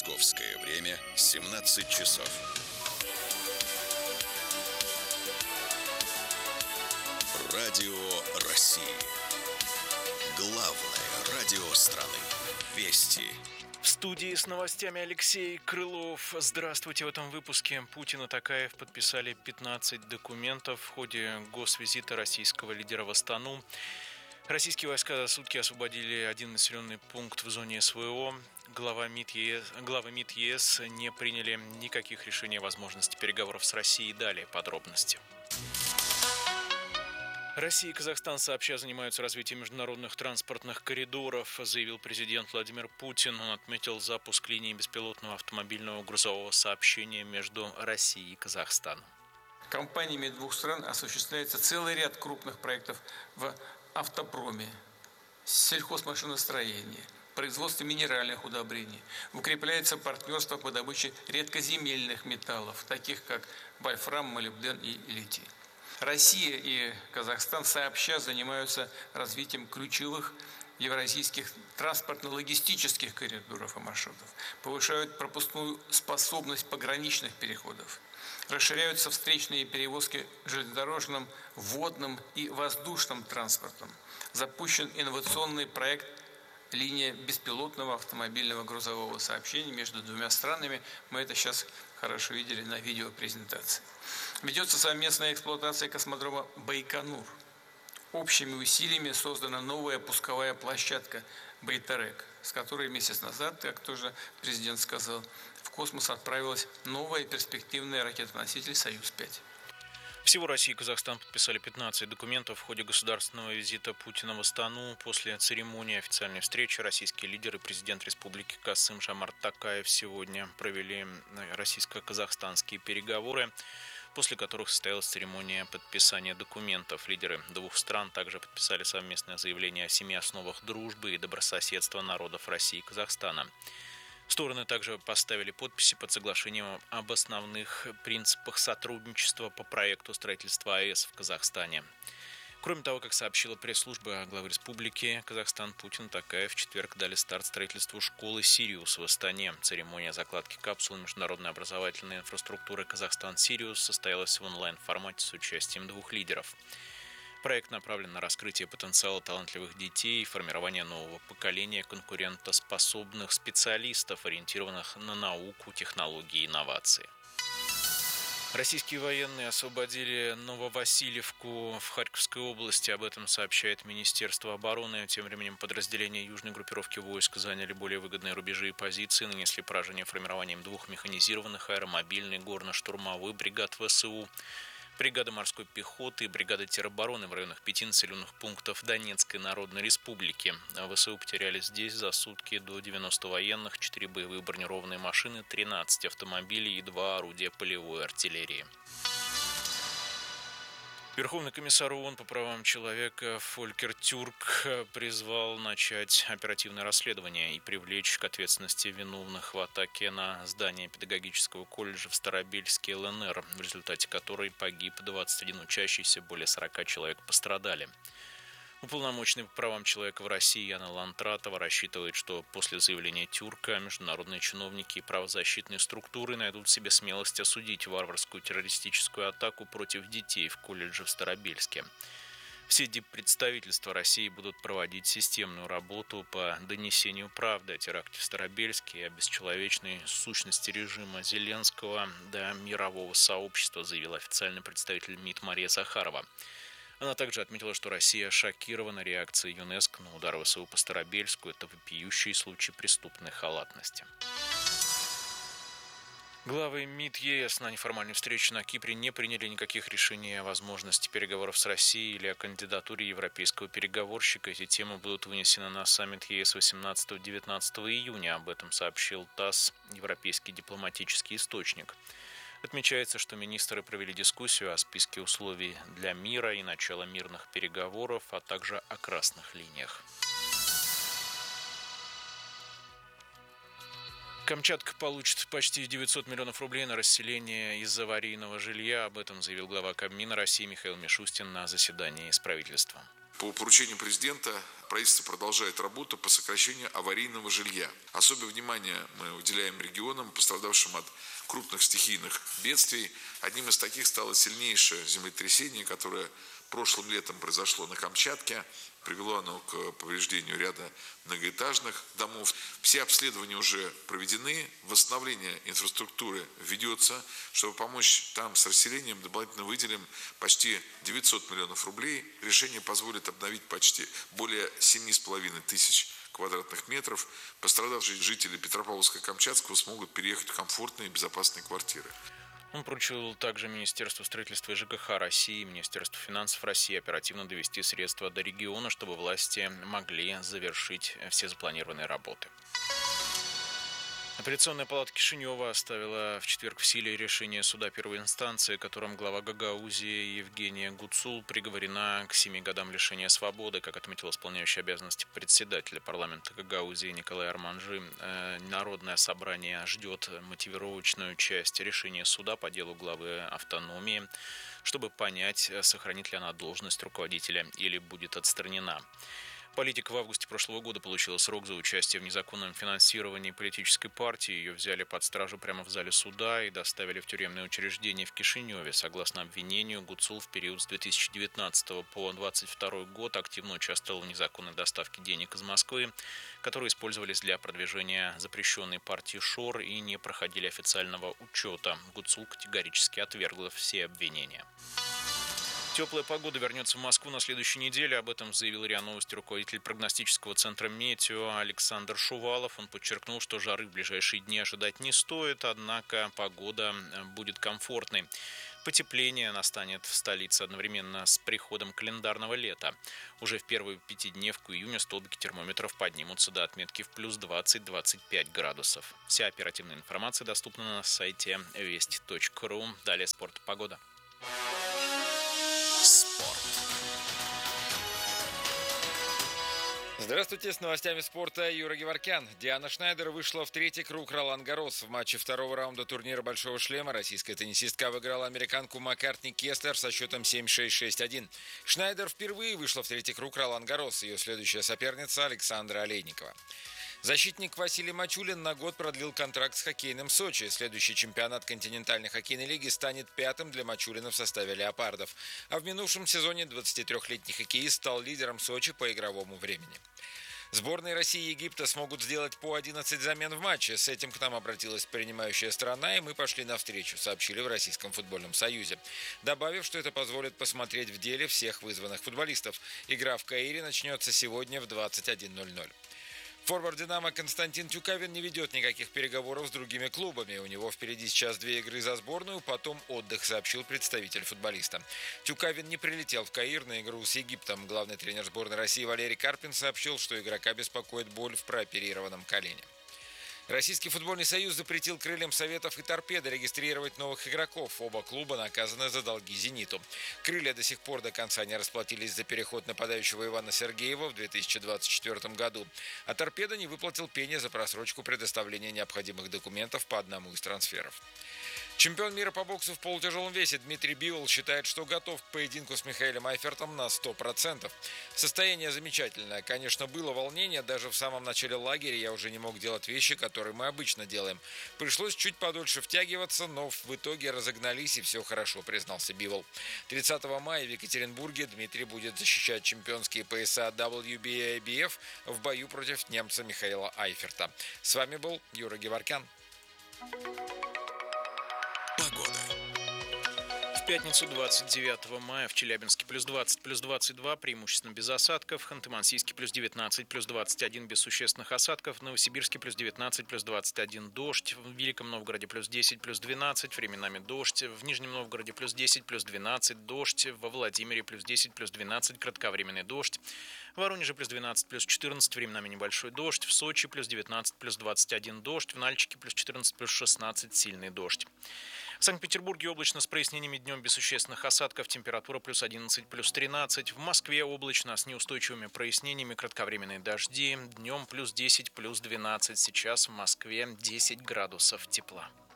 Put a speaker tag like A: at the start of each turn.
A: Московское время 17 часов. Радио России. Главное радио страны. Вести.
B: В студии с новостями Алексей Крылов. Здравствуйте. В этом выпуске Путин и Токаев подписали 15 документов в ходе госвизита российского лидера в Астану. Российские войска за сутки освободили один населенный пункт в зоне СВО. Главы МИД ЕС не приняли никаких решений о возможности переговоров с Россией. Далее подробности. Россия и Казахстан сообща занимаются развитием международных транспортных коридоров, заявил президент Владимир Путин. Он отметил запуск линии беспилотного автомобильного грузового сообщения между Россией и Казахстаном.
C: Компаниями двух стран осуществляется целый ряд крупных проектов в автопроме, сельхозмашиностроении, производстве минеральных удобрений. Укрепляется партнерство по добыче редкоземельных металлов, таких как вольфрам, молибден и литий. Россия и Казахстан сообща занимаются развитием ключевых евразийских транспортно-логистических коридоров и маршрутов, повышают пропускную способность пограничных переходов, расширяются встречные перевозки железнодорожным, водным и воздушным транспортом. Запущен инновационный проект «Линия беспилотного автомобильного грузового сообщения» между двумя странами. Мы это сейчас хорошо видели на видеопрезентации. Ведется совместная эксплуатация космодрома Байконур. Общими усилиями создана новая пусковая площадка Бейтарек, с которой месяц назад, как тоже президент сказал, в космос отправилась новая перспективная ракетоноситель «Союз-5».
B: Всего Россия и Казахстан подписали 15 документов в ходе государственного визита Путина в Астану. После церемонии официальной встречи российские лидеры и президент республики Касым-Жомарт Токаев сегодня провели российско-казахстанские переговоры, после которых состоялась церемония подписания документов. Лидеры двух стран также подписали совместное заявление о 7 основах дружбы и добрососедства народов России и Казахстана. Стороны также поставили подписи под соглашением об основных принципах сотрудничества по проекту строительства АЭС в Казахстане. Кроме того, как сообщила пресс-служба главы республики Казахстан, Путин и Токаев в четверг дали старт строительству школы «Сириус» в Астане. Церемония закладки капсул международной образовательной инфраструктуры «Казахстан-Сириус» состоялась в онлайн-формате с участием двух лидеров. Проект направлен на раскрытие потенциала талантливых детей и формирование нового поколения конкурентоспособных специалистов, ориентированных на науку, технологии и инновации. Российские военные освободили Нововасильевку в Харьковской области. Об этом сообщает Министерство обороны. Тем временем подразделения южной группировки войск заняли более выгодные рубежи и позиции, нанесли поражение формированием двух механизированных аэромобильных горно-штурмовых бригад ВСУ, бригады морской пехоты и бригады теробороны в районах 5 населенных пунктов Донецкой Народной Республики. ВСУ потеряли здесь за сутки до 90 военных, 4 боевые бронированные машины, 13 автомобилей и 2 орудия полевой артиллерии. Верховный комиссар ООН по правам человека Фолькер Тюрк призвал начать оперативное расследование и привлечь к ответственности виновных в атаке на здание педагогического колледжа в Старобельске, ЛНР, в результате которой погиб 21 учащийся, более 40 человек пострадали. Уполномоченный по правам человека в России Яна Лантратова рассчитывает, что после заявления Тюрка международные чиновники и правозащитные структуры найдут в себе смелость осудить варварскую террористическую атаку против детей в колледже в Старобельске. Все диппредставительства России будут проводить системную работу по донесению правды о теракте в Старобельске и о бесчеловечной сущности режима Зеленского до мирового сообщества, заявил официальный представитель МИД Мария Захарова. Она также отметила, что Россия шокирована реакцией ЮНЕСКО на удар ВСУ по Старобельску. Это вопиющий случай преступной халатности. Главы МИД ЕС на неформальной встрече на Кипре не приняли никаких решений о возможности переговоров с Россией или о кандидатуре европейского переговорщика. Эти темы будут вынесены на саммит ЕС 18-19 июня. Об этом сообщил ТАСС, европейский дипломатический источник. Отмечается, что министры провели дискуссию о списке условий для мира и начала мирных переговоров, а также о красных линиях. Камчатка получит почти 900 миллионов рублей на расселение из аварийного жилья. Об этом заявил глава Кабмина России Михаил Мишустин на заседании с правительством.
D: По поручению президента правительство продолжает работу по сокращению аварийного жилья. Особое внимание мы уделяем регионам, пострадавшим от крупных стихийных бедствий. Одним из таких стало сильнейшее землетрясение, которое прошлым летом произошло на Камчатке. Привело оно к повреждению ряда многоэтажных домов. Все обследования уже проведены, восстановление инфраструктуры ведется. Чтобы помочь там с расселением, дополнительно выделим почти 900 миллионов рублей. Решение позволит обновить почти более 7,5 тысяч квадратных метров. Пострадавшие жители Петропавловска-Камчатского смогут переехать в комфортные и безопасные квартиры.
B: Он поручил также Министерству строительства и ЖКХ России и Министерству финансов России оперативно довести средства до региона, чтобы власти могли завершить все запланированные работы. Апелляционная палата Кишинева оставила в четверг в силе решение суда первой инстанции, которым глава Гагаузии Евгения Гуцул приговорена к 7 годам лишения свободы. Как отметил исполняющий обязанности председателя парламента Гагаузии Николай Арманжи, Народное собрание ждет мотивировочную часть решения суда по делу главы автономии, чтобы понять, сохранит ли она должность руководителя или будет отстранена. Политик в августе прошлого года получила срок за участие в незаконном финансировании политической партии. Ее взяли под стражу прямо в зале суда и доставили в тюремное учреждение в Кишиневе. Согласно обвинению, Гуцул в период с 2019 по 2022 год активно участвовал в незаконной доставке денег из Москвы, которые использовались для продвижения запрещенной партии ШОР и не проходили официального учета. Гуцул категорически отвергла все обвинения. Теплая погода вернется в Москву на следующей неделе. Об этом заявил РИА Новости руководитель прогностического центра «Метео» Александр Шувалов. Он подчеркнул, что жары в ближайшие дни ожидать не стоит, однако погода будет комфортной. Потепление настанет в столице одновременно с приходом календарного лета. Уже в первую пятидневку июня столбики термометров поднимутся до отметки в плюс 20-25 градусов. Вся оперативная информация доступна на сайте вести.ру. Далее спорт и погода.
A: Спорт.
E: Здравствуйте, с новостями спорта Юра Геворкян. Диана Шнайдер вышла в третий круг Ролан-Гаррос. В матче второго раунда турнира «Большого шлема» российская теннисистка обыграла американку Маккартни Кеслер со счетом 7-6, 6-1. Шнайдер впервые вышла в третий круг Ролан-Гаррос. Ее следующая соперница Александра Олейникова. Защитник Василий Мачулин на год продлил контракт с хоккейным Сочи. Следующий чемпионат континентальной хоккейной лиги станет пятым для Мачулина в составе «Леопардов». А в минувшем сезоне 23-летний хоккеист стал лидером Сочи по игровому времени. Сборные России и Египта смогут сделать по 11 замен в матче. С этим к нам обратилась принимающая сторона, и мы пошли навстречу, сообщили в Российском футбольном союзе. Добавив, что это позволит посмотреть в деле всех вызванных футболистов. Игра в Каире начнется сегодня в 21:00. Форвард «Динамо» Константин Тюкавин не ведет никаких переговоров с другими клубами. У него впереди сейчас 2 игры за сборную, потом отдых, сообщил представитель футболиста. Тюкавин не прилетел в Каир на игру с Египтом. Главный тренер сборной России Валерий Карпин сообщил, что игрока беспокоит боль в прооперированном колене. Российский футбольный союз запретил крыльям Советов и Торпедо регистрировать новых игроков. Оба клуба наказаны за долги «Зениту». Крылья до сих пор до конца не расплатились за переход нападающего Ивана Сергеева в 2024 году. А Торпедо не выплатил пене за просрочку предоставления необходимых документов по одному из трансферов. Чемпион мира по боксу в полутяжелом весе Дмитрий Бивол считает, что готов к поединку с Михаилом Айфертом на 100%. Состояние замечательное. Конечно, было волнение. Даже в самом начале лагеря я уже не мог делать вещи, которые мы обычно делаем. Пришлось чуть подольше втягиваться, но в итоге разогнались и все хорошо, признался Бивол. 30 мая в Екатеринбурге Дмитрий будет защищать чемпионские пояса WBA и IBF в бою против немца Михаила Айферта. С вами был Юра Геворкян.
A: Погода.
B: В пятницу 29 мая в Челябинске плюс 20, плюс 22, преимущественно без осадков. В Ханты-Мансийске плюс 19, плюс 21 без существенных осадков. В Новосибирске плюс 19, плюс 21 дождь. В Великом Новгороде плюс 10, плюс 12, временами дождь. В Нижнем Новгороде плюс 10, плюс 12 дождь. Во Владимире плюс 10, плюс 12 кратковременный дождь. В Воронеже плюс 12, плюс 14, временами небольшой дождь. В Сочи плюс 19, плюс 21 дождь. В Нальчике плюс 14, плюс 16 сильный дождь. В Санкт-Петербурге облачно с прояснениями, днем без существенных осадков, температура плюс 11, плюс 13. В Москве облачно с неустойчивыми прояснениями, кратковременные дожди, днем плюс 10, плюс 12. Сейчас в Москве 10 градусов тепла.